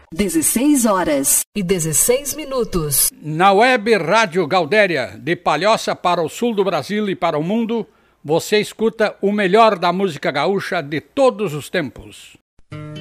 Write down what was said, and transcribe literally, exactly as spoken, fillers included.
dezesseis horas e dezesseis minutos. Na web Rádio Galdéria, de Palhoça para o sul do Brasil e para o mundo, você escuta o melhor da música gaúcha de todos os tempos.